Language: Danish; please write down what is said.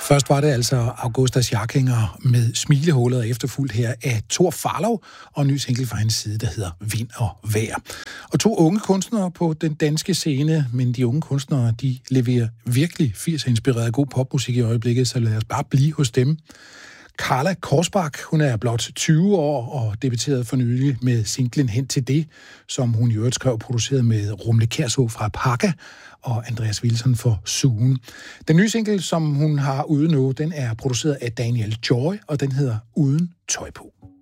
Først var det altså Augusta Scharkinger med Smilehullet, og efterfulgt her af Thor Farlov og en ny single fra hans side, der hedder Vind og Vejr. Og 2 unge kunstnere på den danske scene, men de unge kunstnere, de leverer virkelig 80'er-inspireret god popmusik i øjeblikket, så lad os bare blive hos dem. Carla Korsbak, hun er blot 20 år og debuterede for nylig med singlen Hen til det, som hun i øvrigt skrev og produceret med Rumle Kjærså fra Pakka og Andreas Wilson for Sugen. Den nye single, som hun har ude nu, den er produceret af Daniel Joy, og den hedder Uden tøj på.